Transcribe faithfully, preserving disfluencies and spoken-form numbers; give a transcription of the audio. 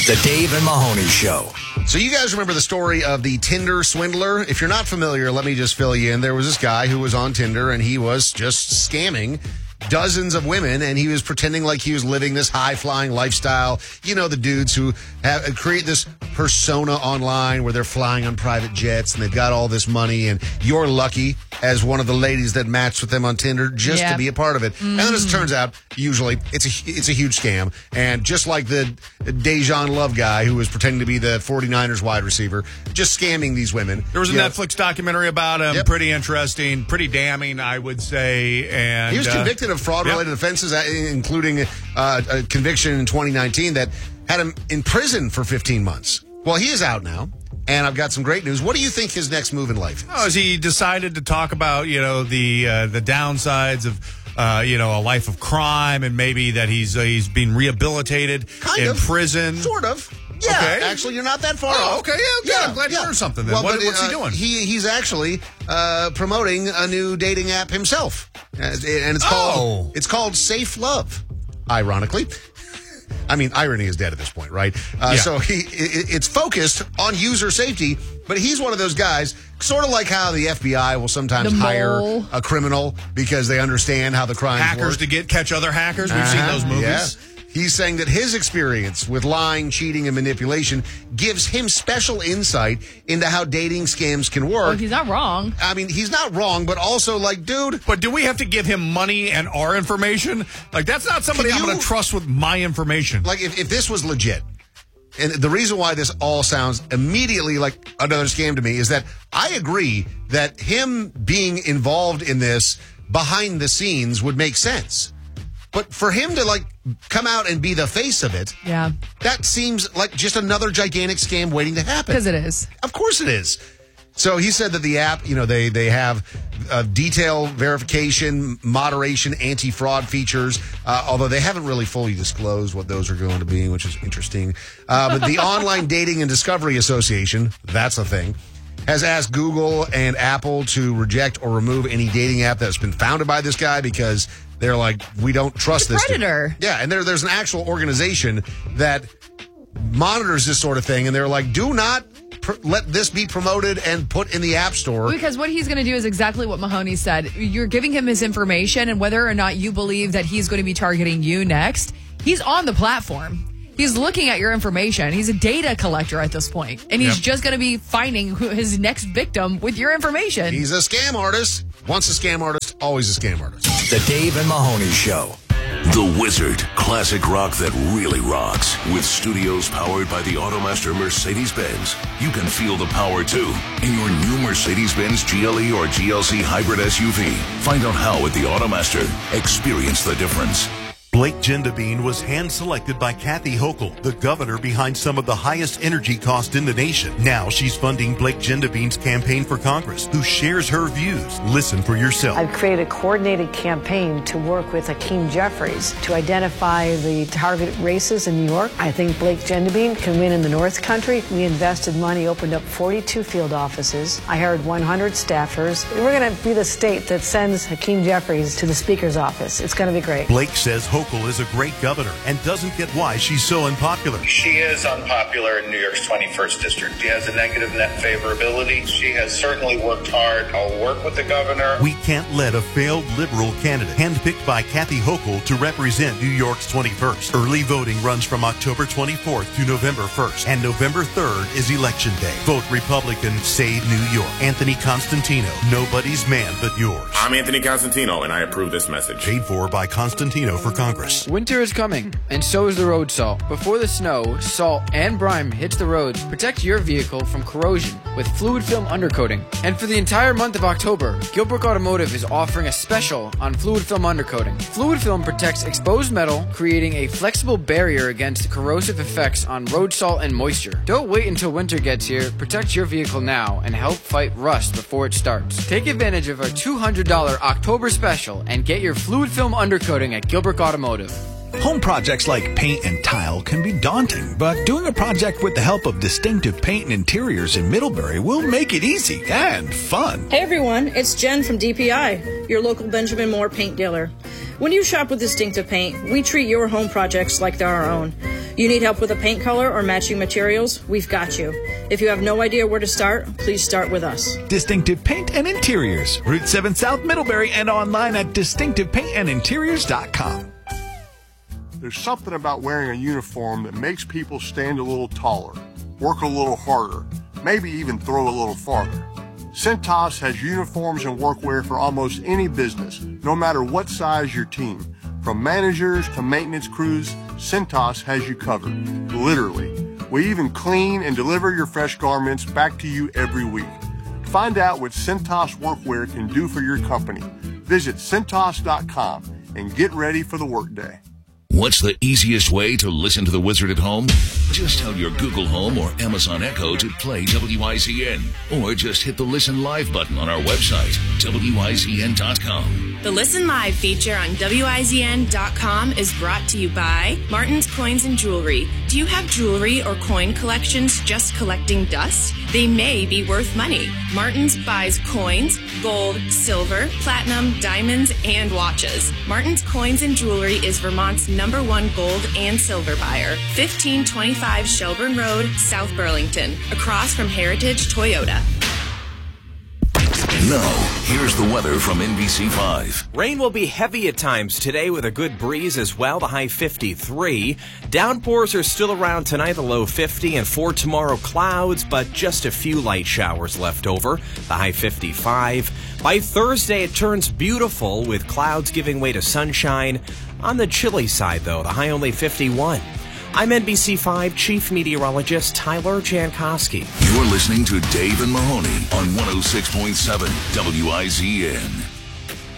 The Dave and Mahoney Show. So you guys remember the story of the Tinder swindler? If you're not familiar, let me just fill you in. There was this guy who was on Tinder, and he was just scamming dozens of women, and he was pretending like he was living this high-flying lifestyle. You know, the dudes who have create this persona online where they're flying on private jets, and they've got all this money, and you're lucky as one of the ladies that matched with them on Tinder just yep. to be a part of it. Mm. And then as it turns out, usually, it's a, it's a huge scam. And just like the Dejan Love guy who was pretending to be the forty-niners wide receiver, just scamming these women. There was a you Netflix know. documentary about him. Yep. Pretty interesting, pretty damning, I would say. And he was uh, convicted of fraud-related yep. offenses, including uh, a conviction in twenty nineteen that had him in prison for fifteen months. Well, he is out now, and I've got some great news. What do you think his next move in life is? Oh, is he decided to talk about, you know, the uh, the downsides of, uh, you know, a life of crime, and maybe that he's uh, he's been rehabilitated kind in of, prison? Sort of. Yeah, okay. Actually, you're not that far oh, off. okay, yeah, good. Yeah, I'm glad yeah. you learned something then. Well, what, but, what's uh, he doing? He, he's actually uh, promoting a new dating app himself. And it's called, oh. it's called Safe Love, ironically. I mean, irony is dead at this point, right? Uh, yeah. So he, it, it's focused on user safety, but he's one of those guys, sort of like how the F B I will sometimes hire a criminal because they understand how the crimes work. Hackers to get catch other hackers. We've uh-huh. seen those movies. Yeah. He's saying that his experience with lying, cheating, and manipulation gives him special insight into how dating scams can work. Well, he's not wrong. I mean, he's not wrong, but also, like, dude. But do we have to give him money and our information? Like, that's not somebody you, I'm going to trust with my information. Like, if, if this was legit, and the reason why this all sounds immediately like another scam to me is that I agree that him being involved in this behind the scenes would make sense. But for him to, like, come out and be the face of it, yeah, that seems like just another gigantic scam waiting to happen. Because it is. Of course it is. So he said that the app, you know, they, they have uh, detail verification, moderation, anti-fraud features, uh, although they haven't really fully disclosed what those are going to be, which is interesting. Uh, but the Online Dating and Discovery Association, that's a thing, has asked Google and Apple to reject or remove any dating app that's been founded by this guy because they're like, we don't trust He's a this predator. dude. Yeah, and there, there's an actual organization that monitors this sort of thing, and they're like, do not pr- let this be promoted and put in the App Store. Because what he's going to do is exactly what Mahoney said. You're giving him his information, and whether or not you believe that he's going to be targeting you next, he's on the platform. He's looking at your information. He's a data collector at this point, and he's yep. just going to be finding who his next victim with your information. He's a scam artist. Once a scam artist, always a scam artist. The Dave and Mahoney Show. The Wizard, classic rock that really rocks. With studios powered by the Automaster Mercedes-Benz. You can feel the power, too, in your new Mercedes-Benz G L E or G L C hybrid S U V. Find out how at the Automaster. Experience the difference. Blake Gendabine was hand-selected by Kathy Hochul, the governor behind some of the highest energy costs in the nation. Now she's funding Blake Gendabine's campaign for Congress, who shares her views. Listen for yourself. I've created a coordinated campaign to work with Hakeem Jeffries to identify the target races in New York. I think Blake Gendabine can win in the North Country. We invested money, opened up forty-two field offices. I hired one hundred staffers. We're going to be the state that sends Hakeem Jeffries to the Speaker's office. It's going to be great. Blake says Hochul is a great governor and doesn't get why she's so unpopular. She is unpopular in New York's twenty-first district. She has a negative net favorability. She has certainly worked hard. I'll work with the governor. We can't let a failed liberal candidate, handpicked by Kathy Hochul to represent New York's twenty-first. Early voting runs from October twenty-fourth to November first, and November third is Election Day. Vote Republican, save New York. Anthony Constantino, nobody's man but yours. I'm Anthony Constantino, and I approve this message. Paid for by Constantino for Congress. Winter is coming, and so is the road salt. Before the snow, salt, and brine hits the roads, protect your vehicle from corrosion with fluid film undercoating. And for the entire month of October, Gilbrook Automotive is offering a special on fluid film undercoating. Fluid film protects exposed metal, creating a flexible barrier against corrosive effects on road salt and moisture. Don't wait until winter gets here. Protect your vehicle now and help fight rust before it starts. Take advantage of our two hundred dollars October special and get your fluid film undercoating at Gilbrook Automotive. Home projects like paint and tile can be daunting, but doing a project with the help of Distinctive Paint and Interiors in Middlebury will make it easy and fun. Hey everyone, it's Jen from D P I, your local Benjamin Moore paint dealer. When you shop with Distinctive Paint, we treat your home projects like they're our own. You need help with a paint color or matching materials? We've got you. If you have no idea where to start, please start with us. Distinctive Paint and Interiors, Route seven South Middlebury, and online at distinctive paint and interiors dot com. There's something about wearing a uniform that makes people stand a little taller, work a little harder, maybe even throw a little farther. Cintas has uniforms and workwear for almost any business, no matter what size your team. From managers to maintenance crews, Cintas has you covered, literally. We even clean and deliver your fresh garments back to you every week. Find out what Cintas Workwear can do for your company. Visit Cintas dot com and get ready for the workday. What's the easiest way to listen to The Wizard at home? Just tell your Google Home or Amazon Echo to play W I Z N. Or just hit the Listen Live button on our website, W I Z N dot com. The Listen Live feature on W I Z N dot com is brought to you by Martin's Coins and Jewelry. Do you have jewelry or coin collections just collecting dust? They may be worth money. Martin's buys coins, gold, silver, platinum, diamonds, and watches. Martin's Coins and Jewelry is Vermont's number one gold and silver buyer. fifteen twenty-five Shelburne Road, South Burlington, across from Heritage Toyota. Now, here's the weather from N B C five. Rain will be heavy at times today with a good breeze as well, the high fifty-three. Downpours are still around tonight, the low fifty, and for tomorrow, clouds, but just a few light showers left over, the high fifty-five. By Thursday, it turns beautiful with clouds giving way to sunshine. On the chilly side, though, the high only fifty-one. I'm N B C five Chief Meteorologist Tyler Jankowski. You're listening to Dave and Mahoney on one oh six point seven W I Z N.